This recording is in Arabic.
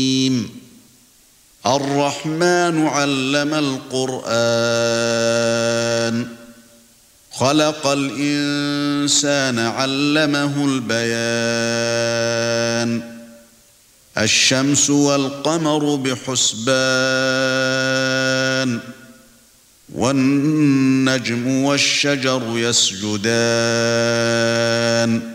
الرحمن علم القرآن خلق الإنسان علمه البيان الشمس والقمر بحسبان والنجم والشجر يسجدان